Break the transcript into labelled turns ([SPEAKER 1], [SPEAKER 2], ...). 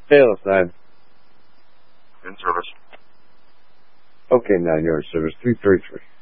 [SPEAKER 1] Tails 9.
[SPEAKER 2] In service.
[SPEAKER 1] Okay, 9, you're in service. 333.